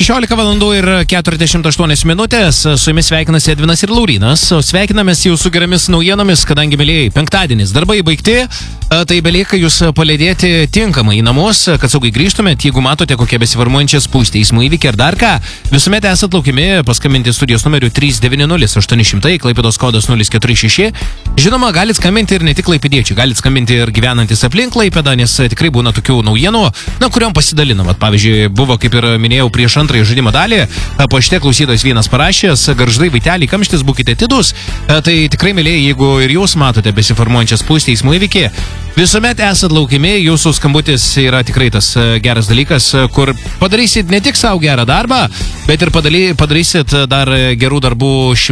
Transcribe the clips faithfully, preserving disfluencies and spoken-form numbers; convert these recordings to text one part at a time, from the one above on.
šešiolika valandų ir keturiasdešimt aštuonios minutės. Su jumis sveikinasi Edvinas ir Laurynas. Sveikinamės jau su geriamis naujienomis, kadangi, mėlyjei, penktadienis. Darbai baigti, tai belieka jūs palydėti tinkamai į namus, kad saugai grįžtumėt. Jeigu matote kokie besivarmuojančią spūstį, eismo įvykį ar dar ką, visuomet esat laukiami paskambinti studijos numeriu trys devyni nulis aštuoni šimtai, Klaipėdos kodas nulis keturi šeši. Žinoma, galit skambinti ir ne tik klaipėdiečiai, galit skambinti ir gyvenantis aplink Klaipėdą, nes tikrai būna tokių naujienų, na, kuriuom pasidalinam. Pavyzdžiui, buvo, kaip ir minėjau, prieš antrąjį žaidimo dalį, po šitie klausytojas vienas parašęs, garždai, vaiteliai, kamštis, būkite atidūs. Tai tikrai, mėlyjei, jeigu ir jūs matote besiformuojančią spūstį eismo įvykį, visuomet esat laukiami, jūsų skambutis yra tikrai tas geras dalykas, kur padarysit ne tik savo gerą darbą, bet ir padaly, padarysit dar gerų darbų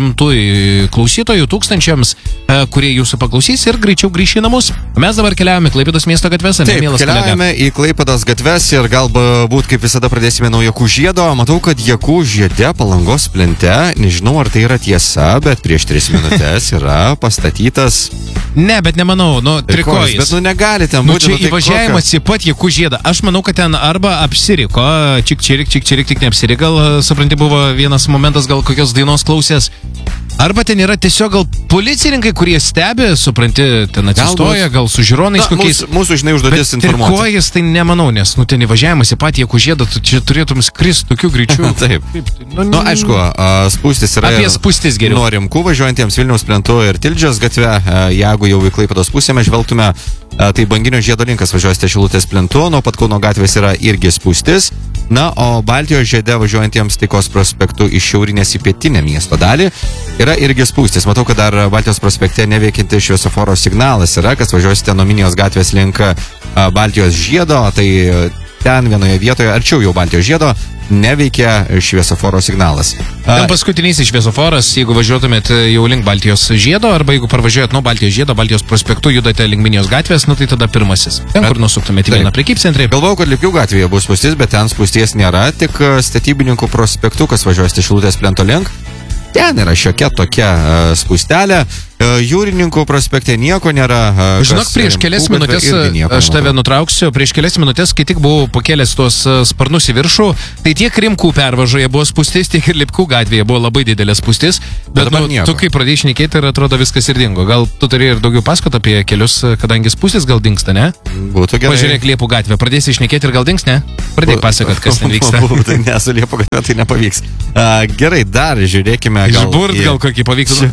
šimtui klausytojų, tūkstančiams, kurie jūsų paklausys ir greičiau grįš į namus. Mes dabar keliaujame Klaipėdos miesto gatves. Taip, keliaujame į Klaipėdos gatves ir galbūt, kaip visada, pradėsime nuo Jakų žiedo. Matau, kad Jakų žiede Palangos plente, nežinau, ar tai yra tiesa, bet prieš tris minutės yra pastatytas... Ne, bet nemanau, nu, trikojais. Bet, nu, negali ten nu, būti. Čia nu, tai įvažiavimas į pat Jakų žiedą. Aš manau, kad ten arba apsiriko, čik čirik, čik čirik, tik neapsirik, gal, supranti, buvo vienas momentas, gal kokios dainos klausės. Arba ten yra tiesiog gal policininkai, kurie stebi, supranti, ten atsistoja, gal su žiūronais kokiais. Mūsų, mūsų žinai, užduotis informuoti. Bet trikojais tai nemanau, nes, nu, ten įvažiavimas į patį Jakų žiedą, tu čia turėtum skristi tokiu greičiu. Taip. Taip. Nu, nu, aišku, spūstis yra... Apie spūstis geriau. Nuo Rimkų važiuojantiems Vilniaus plentu ir Tilžės gatve, jeigu jau į Klaipėdos pusę mes žvelgtume, tai Banginio žiedo linkas važiuosite Šilutės plentu, nuo pat Kauno gatvės yra irgi spūstis. Na, o Baltijos žiede važiuojantiems Taikos prospektu iš šiaurinės į pietinę miesto dalį yra irgi spūstis. Matau, kad dar Baltijos prospekte neveikianti šviesoforo signalas yra, kas važiuosite nuo Minijos gatvės link Baltijos žiedo, tai ten vienoje vietoje, arčiau jau Baltijos žiedo, neveikia šviesoforo signalas. Ten paskutinis šviesoforas, jeigu važiuotumėt jau link Baltijos žiedo, arba jeigu parvažiuojat nuo Baltijos žiedo, Baltijos prospektu, judate link Minijos gatvės, nu tai tada pirmasis. Ten, kur nusuktumėt į vieną prekybcentrį. Galvojau, kad Lipių gatvėje bus spūstis, bet ten spūsties nėra, tik Statybininkų prospektu, kas važiuosite Šilutės plento link. Ten yra šiokia tokia uh, spūstelė. Uh, Jūrininkų prospekte nieko nėra. Uh, Žinok, prieš kelias minutės, aš tave nutrauksiu, prieš kelias minutės, kai tik buvau pakėlęs tuos uh, sparnus į viršų, tai tiek Rimkų pervažoje buvo spūstis, tiek ir Lipkų gatvėje buvo labai didelė spūstis. Bet, bet nu, tu kai pradėjai šnekėti ir atrodo viskas ir dingo. Gal tu turi ir daugiau pasakot apie kelius, kadangi spūstis gal dingsta, ne? Būtų gerai. Pažiūrėk Liepų gatvę, pradėsi šnekėti ir gal dings, ne? Pradėjai pasakot, kas ten vyksta. Būtų, ne, su Liepų gatvė tai nepavyks. Uh, gerai, dar žiūrėkime. Išburt gal kokį pavyktų.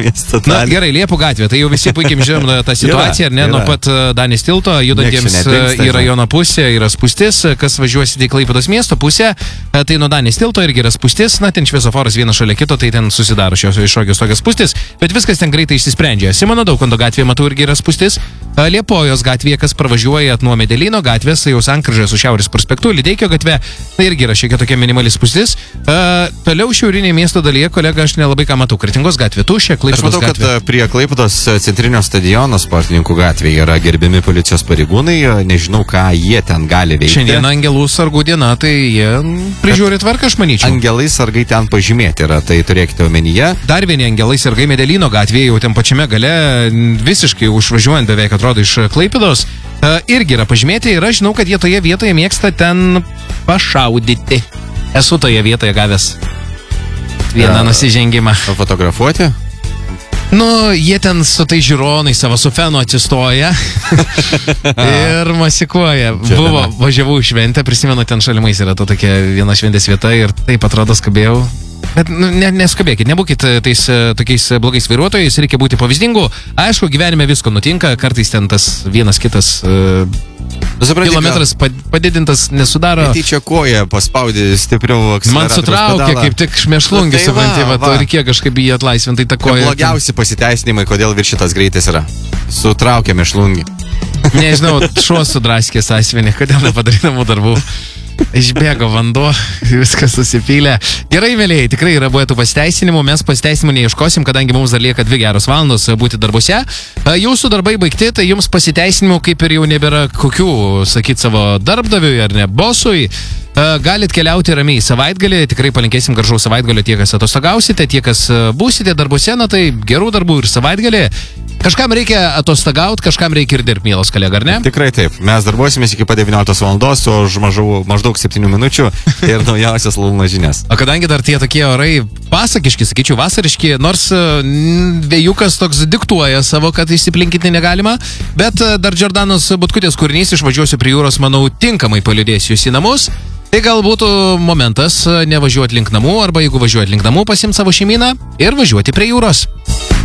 Na, gerai, Liepų gatvė, tai jau visi puikiai žinom tą situaciją, ar ne? Yra. Nuo pat Danės tilto, judantiems į rajono pusę yra spūstis, kas važiuosite į Klaipėdos miesto pusę, tai nuo Danės tilto irgi yra spūstis, na, ten šviesoforas vienas šalia kito, tai ten susidaro šios iššokios tokios spūstis, bet viskas ten greitai išsisprendžia. Simono Daukanto gatvėje, matau, irgi yra spūstis. Liepojos gatvėje, kas pravažiuoja nuo Medelino gatvės, jau sankryžoje su Šiaurės prospektu, Lydeikio gatvė, tai irgi yra šiek tiek tokia minimali spūstis. Uh, toliau šiaurinėje miesto dalyje, kolega, aš nelabai ką matau. Kretingos gatvė, tuščia, Klaipėdos gatvė. Aš matau, kad prie Klaipėdos centrinio stadiono Sportininkų gatvėje yra gerbiami policijos pareigūnai, nežinau, ką jie ten gali veikti. Šiandien angelų sargų diena, tai jie prižiūri tvarką, aš manyčiau. Angelai sargai ten pažymėti yra, tai turėkite omenyje. Dar vieni angelai sargai Medelino gatvėje, jau ten pačiame gale, visiškai užvažiuojant beveik atrodo iš Klaipėdos, uh, irgi yra pažymėti ir aš žinau, kad jie toje vietoje mėgsta ten pašaudyti. Esu toje vietoje gavęs vieną uh, nusižengimą. Fotografuoti? Nu, jie ten su tai žiūronai savo su fenu atsistoja ir masikuoja. Čia buvo, viena. Važiavau šventę, prisimenu, ten šalimais yra to tokia viena šventės vieta ir taip atrodo skabėjau. Bet nu, ne, neskubėkit, nebūkit tais tokiais blogais vairuotojais, reikia būti pavyzdingu. Aišku, gyvenime visko nutinka, kartais ten tas vienas kitas uh, kilometras padidintas nesudaro. Tyčia koja paspaudė stipriau akseleratoriaus Man sutraukė pedalą. Kaip tik šmėšlungį, tai supranti, va, va. Reikėjo kažkaip jį atlaisvinti tą koją. Blogiausi pasiteisinimai, kodėl viršytas greitis yra. Sutraukė mėšlungį. Nežinau, šuo sudraskė sąsiuvinį, kodėl nepadarė namų darbų. Išbėgo vanduo, viskas susipylė. Gerai, mėlyjei, tikrai yra buvę tų pasiteisinimų, mes pasiteisinimų neieškosim, kadangi mums dar lieka dvi geros valandos būti darbuose. Jūsų darbai baigti, tai jums pasiteisinimų kaip ir jau nebėra kokių, sakyt, savo darbdaviui ar ne bosui. Galit keliauti ramiai savaitgalį, tikrai palinkėsim gražaus savaitgalio tie, kas atostogausite, tie, kas būsite darbuose, na tai gerų darbų ir savaitgalį. Kažkam reikia atostogauti, kažkam reikia ir dirbti, mielas kolega, ar ne? Tikrai taip. Mes darbuosimės iki pat devynioliktos valandos, o už mažau, maždaug septynių minučių ir naujausias Lulno žinias. O kadangi dar tie tokie orai pasakiški, sakyčiau, vasariški, nors mm, vėjukas toks diktuoja savo, kad įsiplinkinti negalima, bet dar Džordanos Butkutės kūrinys Išvažiuosiu prie jūros, manau, tinkamai palydės jūs į namus. Tai gal būtų momentas nevažiuoti link namų, arba jeigu važiuoti link namų, pasimti savo šeimyną ir važiuoti prie jūros.